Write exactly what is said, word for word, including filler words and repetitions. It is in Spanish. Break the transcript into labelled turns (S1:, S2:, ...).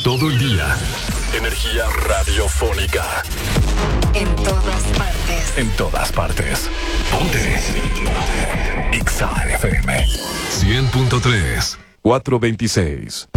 S1: Todo el día. Energía radiofónica.
S2: En todas partes.
S1: En todas partes. Ponte. X A F M. cien punto tres. cuatrocientos veintiséis.